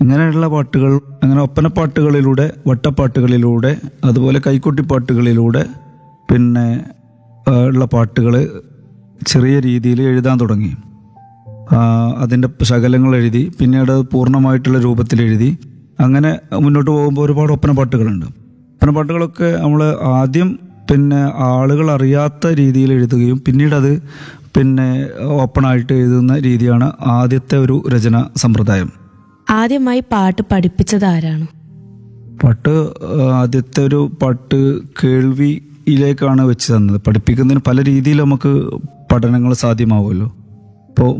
ഇങ്ങനെയുള്ള പാട്ടുകൾ, അങ്ങനെ ഒപ്പനപ്പാട്ടുകളിലൂടെ, വട്ടപ്പാട്ടുകളിലൂടെ, അതുപോലെ കൈക്കൊട്ടിപ്പാട്ടുകളിലൂടെ പിന്നെ ഉള്ള പാട്ടുകൾ ചെറിയ രീതിയിൽ എഴുതാൻ തുടങ്ങി. അതിൻ്റെ ശകലങ്ങൾ എഴുതി, പിന്നീട് അത് പൂർണ്ണമായിട്ടുള്ള രൂപത്തിൽ എഴുതി. അങ്ങനെ മുന്നോട്ട് പോകുമ്പോൾ ഒരുപാട് ഒപ്പനപ്പാട്ടുകളുണ്ട്. ഒപ്പനപ്പാട്ടുകളൊക്കെ നമ്മൾ ആദ്യം പിന്നെ ആളുകൾ അറിയാത്ത രീതിയിൽ എഴുതുകയും പിന്നീട് അത് പിന്നെ ഓപ്പണായിട്ട് എഴുതുന്ന രീതിയാണ് ആദ്യത്തെ ഒരു രചന സമ്പ്രദായം. ആദ്യമായി പാട്ട് പഠിപ്പിച്ചത് ആരാണ്? പാട്ട് ആദ്യത്തെ ഒരു പാട്ട് കേൾവിയിലേക്കാണ് വെച്ച് തന്നത്. പഠിപ്പിക്കുന്നതിന് പല രീതിയിൽ നമുക്ക് പഠനങ്ങൾ സാധ്യമാവുമല്ലോ.